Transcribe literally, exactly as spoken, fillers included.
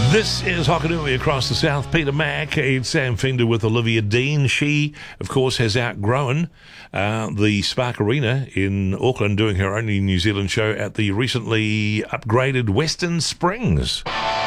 This is Hokanui across the south. Peter Mack, it's Sam Fender with Olivia Dean. She, of course, has outgrown uh, the Spark Arena in Auckland, doing her only New Zealand show at the recently upgraded Western Springs.